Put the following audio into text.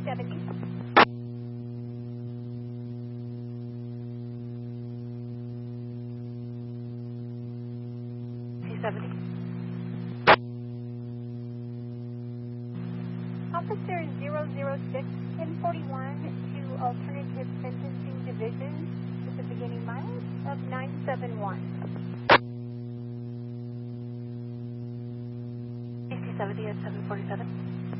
270. Officer 006 1041 to Alternative Sentencing Division with the beginning miles of 971. AC 70 at 747.